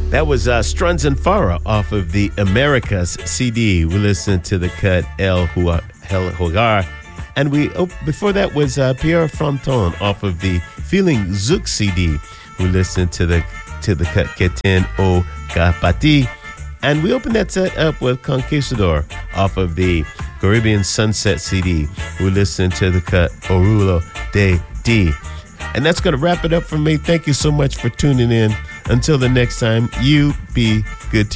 That was Struns and Farah off of the Americas CD. We listened to the cut El Hogar. And before that was Pierre Fronton off of the Feeling Zouk CD. We listened to the cut Keten O Kapati. And we opened that set up with Conquistador off of the Caribbean Sunset CD. We listened to the cut Orulo de D. And that's going to wrap it up for me. Thank you so much for tuning in. Until the next time, you be